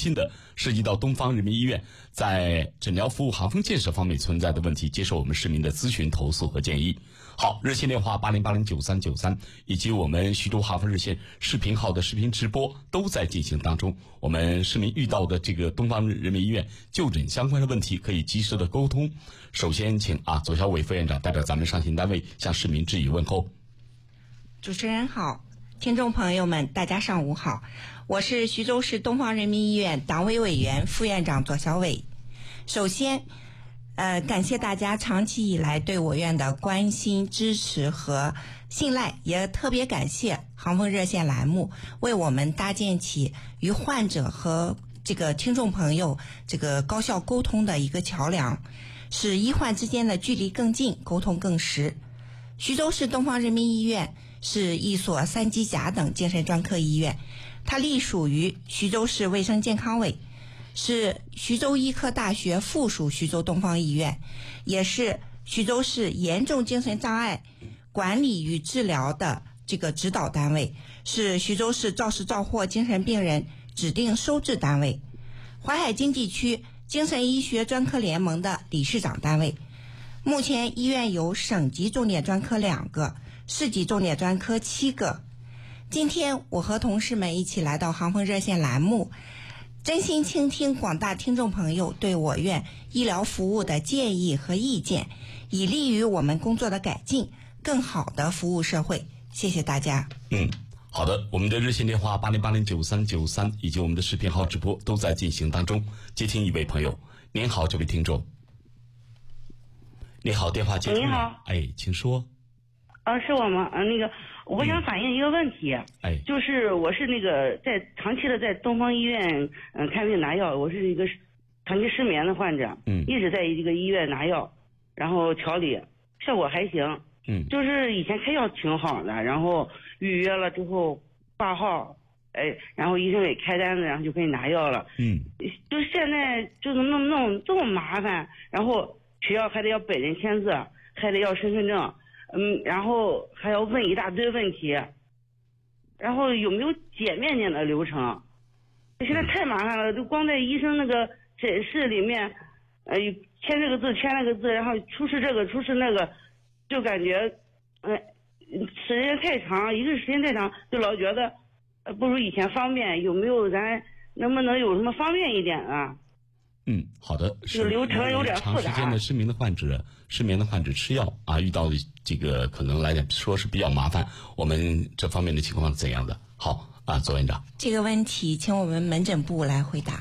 心的涉及到东方人民医院在诊疗服务行风建设方面存在的问题，接受我们市民的咨询投诉和建议。好，热线电话80809393以及我们徐州行风热线视频号的视频直播都在进行当中。我们市民遇到的这个东方人民医院就诊相关的问题可以及时的沟通。首先请左小伟副院长代表咱们上信单位向市民致以问候。 主持人好，听众朋友们大家上午好，我是徐州市东方人民医院党委委员副院长左小伟。首先感谢大家长期以来对我院的关心支持和信赖，也特别感谢行风热线栏目为我们搭建起与患者和这个听众朋友这个高效沟通的一个桥梁，使医患之间的距离更近，沟通更实。徐州市东方人民医院是一所3级甲等精神专科医院，它隶属于徐州市卫生健康委，是徐州医科大学附属徐州东方医院，也是徐州市严重精神障碍管理与治疗的这个指导单位，是徐州市肇事肇祸精神病人指定收治单位，淮海经济区精神医学专科联盟的理事长单位。目前医院有省级重点专科2个，市级重点专科7个。今天我和同事们一起来到行风热线栏目，真心倾听广大听众朋友对我院医疗服务的建议和意见，以利于我们工作的改进，更好的服务社会。谢谢大家。 好的，我们的热线电话80809393以及我们的视频号直播都在进行当中。接听一位朋友。您好，这位听众。你好，电话接通了。 你好， 请说。 是我吗？我想反映一个问题。就是我是在长期的在东方医院看病拿药，我是一个长期失眠的患者，一直在一个医院拿药，然后调理，效果还行。就是以前开药挺好的，然后预约了之后挂号，然后医生给开单子，然后就可以拿药了。就是现在就弄这么麻烦，然后取药还得要本人签字，还得要身份证，然后还要问一大堆问题，然后有没有简便的流程？现在太麻烦了，就光在医生那个诊室里面，签这个字签那个字，然后出示这个出示那个，就感觉时间太长，一个是时间太长，就老觉得不如以前方便。有没有咱能不能有什么方便一点啊？ 好的。 这个流程有点复杂。 长时间的失眠的患者吃药遇到的这个可能来讲说是比较麻烦，我们这方面的情况是怎样的？好左院长。 这个问题请我们门诊部来回答。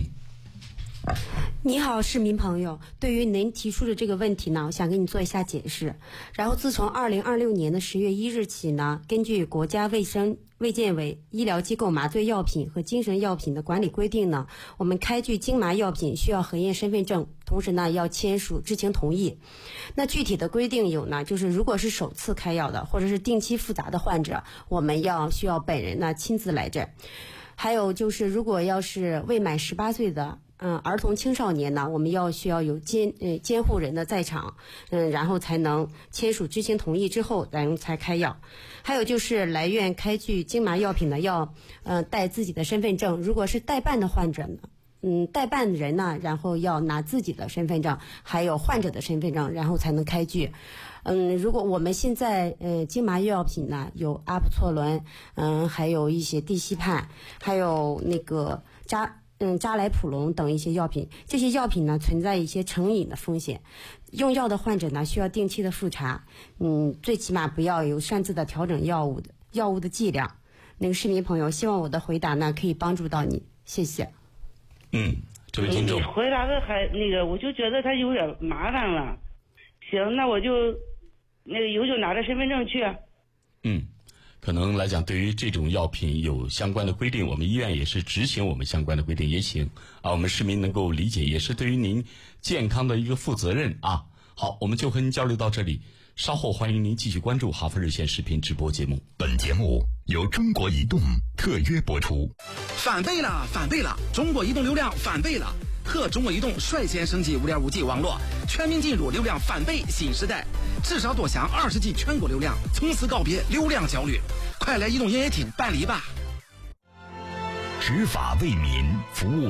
你好，市民朋友，对于您提出的这个问题呢，我想给你做一下解释。然后自从2026年的10月1日起呢，根据国家卫健委医疗机构麻醉药品和精神药品的管理规定呢，我们开具经麻药品需要核验身份证，同时呢要签署知情同意。那具体的规定有呢，就是如果是首次开药的或者是定期复杂的患者，我们需要本人呢亲自来诊。还有就是如果要是未满18岁的儿童青少年呢，我们需要有监护人的在场，然后才能签署知情同意之后，咱才开药。还有就是来院开具经麻药品呢，要带自己的身份证。如果是代办的患者呢，代办人呢，然后要拿自己的身份证，还有患者的身份证，然后才能开具。如果我们现在经麻药品呢，有阿普唑仑，还有一些地西泮，还有扎莱普隆等一些药品，这些药品呢存在一些成瘾的风险，用药的患者呢需要定期的复查，最起码不要有擅自的调整药物的剂量。市民朋友，希望我的回答呢可以帮助到你，谢谢。 这位听众， 你回答的还我就觉得他有点麻烦了。行，那我就以后就拿着身份证去。 可能来讲，对于这种药品有相关的规定，我们医院也是执行我们相关的规定也行我们市民能够理解，也是对于您健康的一个负责任好，我们就和您交流到这里，稍后欢迎您继续关注哈佛热线视频直播节目。 本节目由中国移动特约播出。 翻倍了，翻倍了！中国移动流量翻倍了！和中国移动率先升级 5.5G 网络，全面进入流量翻倍新时代，至少多享20G 全国流量，从此告别流量焦虑。快来移动营业厅办理吧！ 执法为民，服务